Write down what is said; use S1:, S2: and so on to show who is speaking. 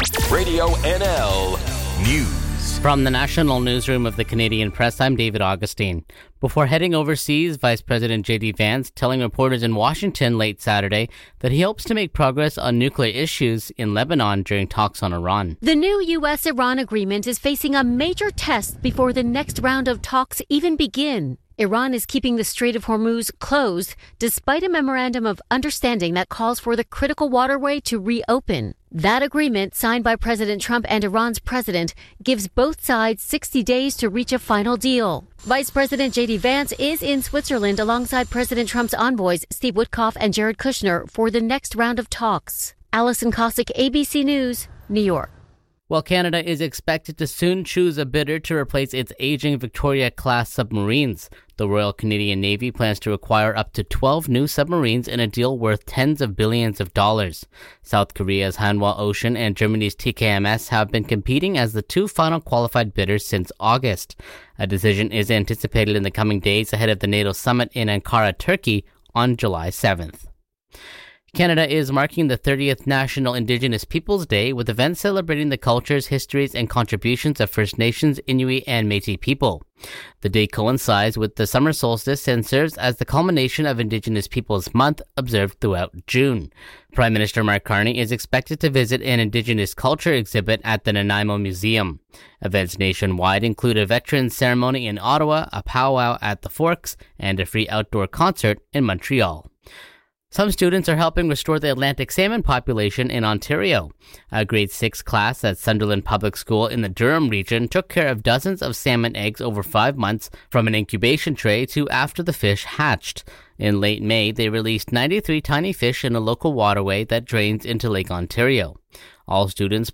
S1: Radio NL News.
S2: From the National Newsroom of the Canadian Press, I'm David Augustine. Before heading overseas, Vice President J.D. Vance telling reporters in Washington late Saturday that he hopes to make progress on nuclear issues in Lebanon during talks on Iran.
S3: The new U.S.-Iran agreement is facing a major test before the next round of talks even begin. Iran is keeping the Strait of Hormuz closed despite a memorandum of understanding that calls for the critical waterway to reopen. That agreement, signed by President Trump and Iran's president, gives both sides 60 days to reach a final deal. Vice President J.D. Vance is in Switzerland alongside President Trump's envoys Steve Witkoff and Jared Kushner for the next round of talks. Allison Cossack, ABC News, New York.
S2: Well, Canada is expected to soon choose a bidder to replace its aging Victoria-class submarines. The Royal Canadian Navy plans to acquire up to 12 new submarines in a deal worth tens of billions of dollars. South Korea's Hanwha Ocean and Germany's TKMS have been competing as the two final qualified bidders since August. A decision is anticipated in the coming days ahead of the NATO summit in Ankara, Turkey on July 7th. Canada is marking the 30th National Indigenous Peoples Day with events celebrating the cultures, histories, and contributions of First Nations, Inuit, and Métis people. The day coincides with the summer solstice and serves as the culmination of Indigenous Peoples Month observed throughout June. Prime Minister Mark Carney is expected to visit an Indigenous culture exhibit at the Nanaimo Museum. Events nationwide include a veterans ceremony in Ottawa, a powwow at the Forks, and a free outdoor concert in Montreal. Some students are helping restore the Atlantic salmon population in Ontario. A grade 6 class at Sunderland Public School in the Durham region took care of dozens of salmon eggs over 5 months from an incubation tray to after the fish hatched. In late May, they released 93 tiny fish in a local waterway that drains into Lake Ontario. All students